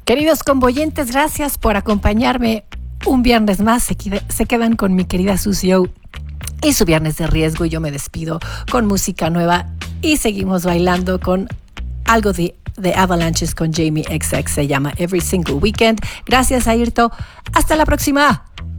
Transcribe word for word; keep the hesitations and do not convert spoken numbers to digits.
Queridos convoyentes, gracias por acompañarme un viernes más. Se, qued- se quedan con mi querida Susie O y su Viernes de Riesgo. Y yo me despido con música nueva y seguimos bailando con algo de, de Avalanches con Jamie X X. Se llama Every Single Weekend. Gracias, Airto. Hasta la próxima.